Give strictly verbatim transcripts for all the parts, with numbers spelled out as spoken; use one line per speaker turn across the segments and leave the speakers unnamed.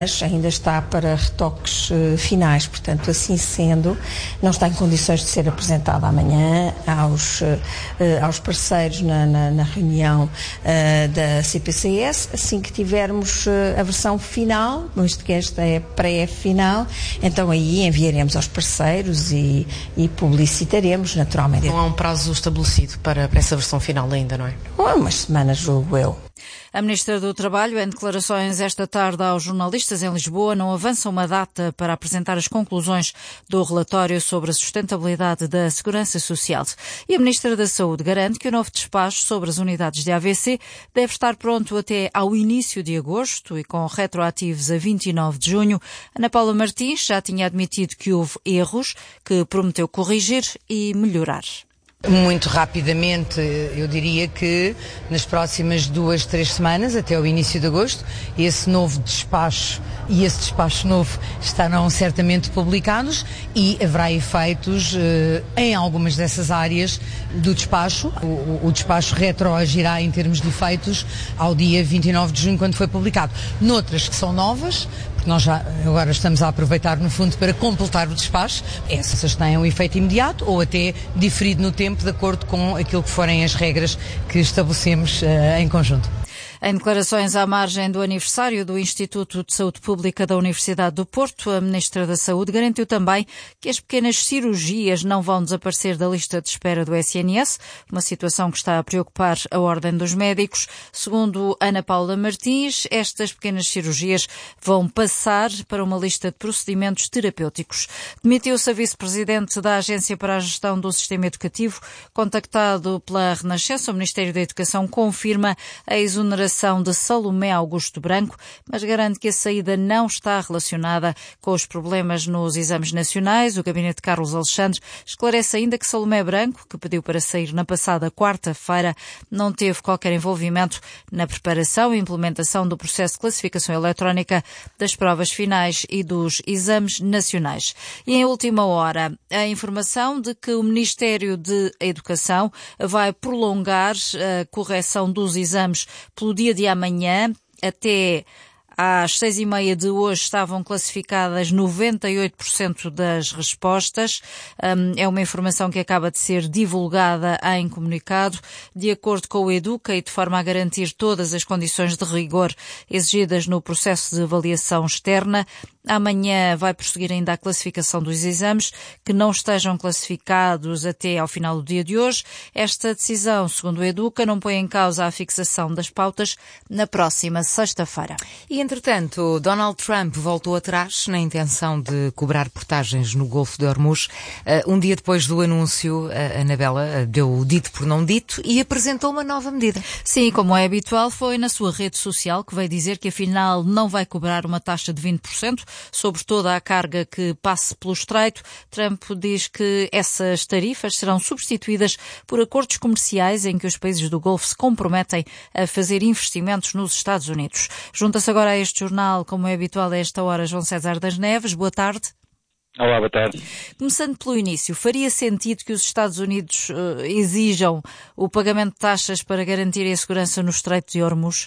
ainda está para retoques uh, finais, portanto, assim sendo, não está em condições de ser apresentado amanhã aos, uh, uh, aos parceiros na, na, na reunião uh, da C P C S, assim que tivermos uh, a versão final, visto que esta é pré-final, então aí enviaremos aos parceiros e, e publicitaremos naturalmente.
Não há um prazo estabelecido para, para essa versão final ainda, não é?
Há umas semanas, julgo eu.
A Ministra do Trabalho, em declarações esta tarde aos jornalistas em Lisboa, não avança uma data para apresentar as conclusões do relatório sobre a sustentabilidade da Segurança Social. E a Ministra da Saúde garante que o novo despacho sobre as unidades de A V C deve estar pronto até ao início de agosto e com retroativos a vinte e nove de junho. Ana Paula Martins já tinha admitido que houve erros, que prometeu corrigir e melhorar.
Muito rapidamente, eu diria que nas próximas duas, três semanas, até o início de agosto, esse novo despacho e esse despacho novo estarão certamente publicados e haverá efeitos eh, em algumas dessas áreas do despacho. O, o despacho retroagirá em termos de efeitos ao dia vinte e nove de junho, quando foi publicado. Noutras que são novas, porque nós já agora estamos a aproveitar no fundo para completar o despacho, essas têm um efeito imediato ou até diferido no tempo, de acordo com aquilo que forem as regras que estabelecemos uh, em conjunto.
Em declarações à margem do aniversário do Instituto de Saúde Pública da Universidade do Porto, a Ministra da Saúde garantiu também que as pequenas cirurgias não vão desaparecer da lista de espera do S N S, uma situação que está a preocupar a Ordem dos Médicos. Segundo Ana Paula Martins, estas pequenas cirurgias vão passar para uma lista de procedimentos terapêuticos. Demitiu-se a vice-presidente da Agência para a Gestão do Sistema Educativo. Contactado pela Renascença, o Ministério da Educação confirma a exoneração de Salomé Augusto Branco, mas garante que a saída não está relacionada com os problemas nos exames nacionais. O gabinete de Carlos Alexandre esclarece ainda que Salomé Branco, que pediu para sair na passada quarta-feira, não teve qualquer envolvimento na preparação e implementação do processo de classificação eletrónica das provas finais e dos exames nacionais. E em última hora, a informação de que o Ministério da Educação vai prolongar a correção dos exames pelo dia de amanhã. Até às seis e meia de hoje estavam classificadas noventa e oito por cento das respostas. É uma informação que acaba de ser divulgada em comunicado. De acordo com o Educa e de forma a garantir todas as condições de rigor exigidas no processo de avaliação externa, amanhã vai prosseguir ainda a classificação dos exames que não estejam classificados até ao final do dia de hoje. Esta decisão, segundo o Educa, não põe em causa a fixação das pautas na próxima sexta-feira.
E, entretanto, Donald Trump voltou atrás na intenção de cobrar portagens no Golfo de Hormuz. Um dia depois do anúncio, a Anabela deu o dito por não dito e apresentou uma nova medida.
Sim, como é habitual, foi na sua rede social que veio dizer que afinal não vai cobrar uma taxa de vinte por cento sobre toda a carga que passe pelo estreito. Trump diz que essas tarifas serão substituídas por acordos comerciais em que os países do Golfo se comprometem a fazer investimentos nos Estados Unidos. Junta-se agora a este jornal, como é habitual a esta hora, João César das Neves. Boa tarde.
Olá, boa tarde.
Começando pelo início, faria sentido que os Estados Unidos uh, exijam o pagamento de taxas para garantir a segurança no Estreito de Hormuz?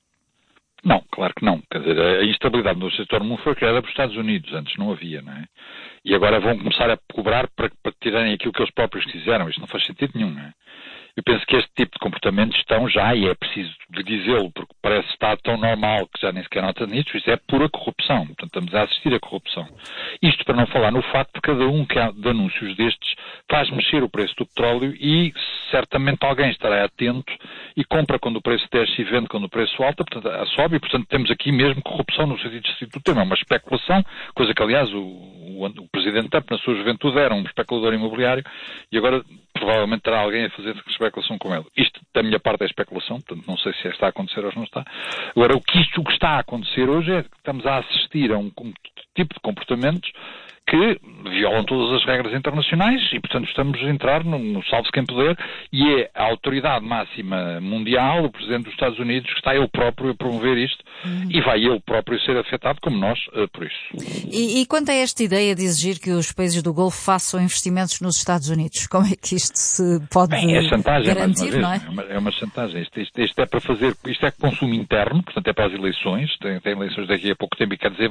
Não, claro que não. Quer dizer, a instabilidade no setor mundo foi criada pelos Estados Unidos, antes não havia, não é? E agora vão começar a cobrar para, para tirarem aquilo que eles próprios quiseram. Isto não faz sentido nenhum, não é? Eu penso que este tipo de comportamentos estão já, e é preciso de dizê-lo, porque parece estar tão normal que já nem sequer nota nisso, isto é pura corrupção. Portanto, estamos a assistir a corrupção. Isto para não falar no facto de cada um que há de anúncios destes faz mexer o preço do petróleo e certamente alguém estará atento e compra quando o preço desce e vende quando o preço alta, portanto, sobe, e portanto temos aqui mesmo corrupção no sentido estrito do termo. É uma especulação, coisa que aliás o, o, o Presidente Trump na sua juventude era um especulador imobiliário e agora provavelmente terá alguém a fazer especulação com ele. Isto, da minha parte, é especulação, portanto, não sei se está a acontecer ou não está. Agora, o que isto o que está a acontecer hoje é que estamos a assistir a um tipo de comportamentos que violam todas as regras internacionais e, portanto, estamos a entrar no, no salve-se quem puder, e é a autoridade máxima mundial, o Presidente dos Estados Unidos, que está ele próprio a promover isto, uhum. e vai ele próprio ser afetado, como nós, uh, por isso.
E, e quanto a esta ideia de exigir que os países do Golfo façam investimentos nos Estados Unidos, como é que isto se pode
Bem, é chantagem,
garantir,
vez,
não é?
É uma, é uma chantagem. Isto, isto, isto é para fazer, isto é consumo interno, portanto é para as eleições, tem, tem eleições daqui a pouco tempo e quer dizer